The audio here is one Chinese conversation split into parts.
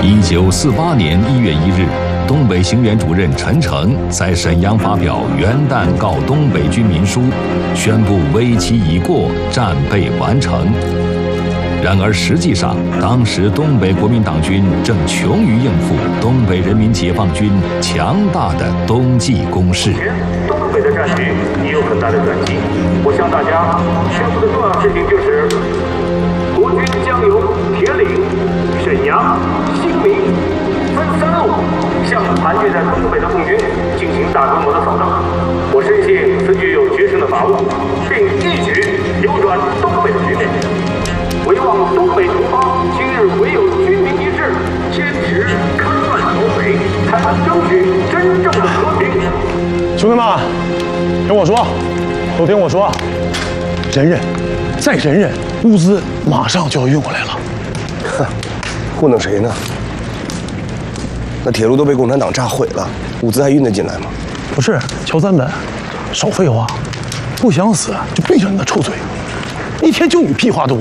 1948年1月1日，东北行辕主任陈诚在沈阳发表《元旦告东北军民书》，宣布危期已过，战备完成。然而实际上，当时东北国民党军正穷于应付东北人民解放军强大的冬季攻势。 东北的战局也有很大的转机。我向大家宣布的重要事情就是，国军将由铁岭、沈阳、新民分3路向盘踞在东北的共军进行大规模的扫荡。我深信此举有决胜的把握，并一举扭转东北的局面。唯望东北同胞今日唯有军民一致，坚持戡乱剿匪，才能争取真正的和平。 兄弟们，听我说，都听我说，忍忍，再忍忍，物资马上就要运过来了。 哼，糊弄谁呢？那铁路都被共产党炸毁了，物资还运得进来吗？ 不是，乔三本，少废话，不想死就闭上你的臭嘴，一天就你屁话多。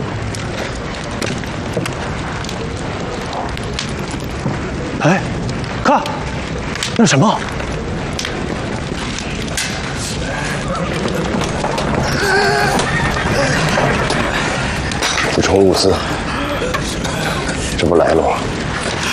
哎，看，那是什么？ 补充物资，这不来了吗？